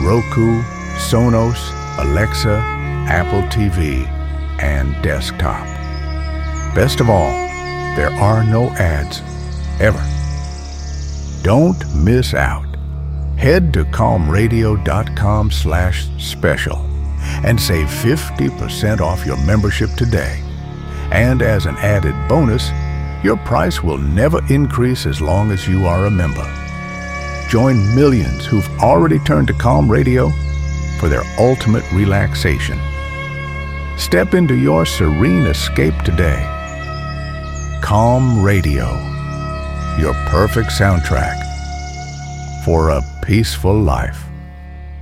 Roku, Sonos, Alexa, Apple TV, and desktop. Best of all, there are no ads, ever. Don't miss out. Head to calmradio.com/special and save 50% off your membership today. And as an added bonus, your price will never increase as long as you are a member. Join millions who've already turned to Calm Radio for their ultimate relaxation. Step into your serene escape today. Calm Radio, your perfect soundtrack for a peaceful life.